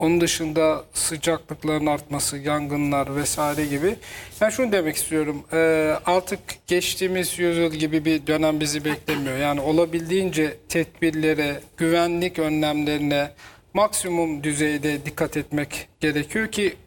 Onun dışında sıcaklıkların artması, yangınlar vesaire gibi. Ben şunu demek istiyorum. Artık geçtiğimiz yüzyıl gibi bir dönem bizi beklemiyor. Yani olabildiğince tedbirlere, güvenlik önlemlerine maksimum düzeyde dikkat etmek gerekiyor ki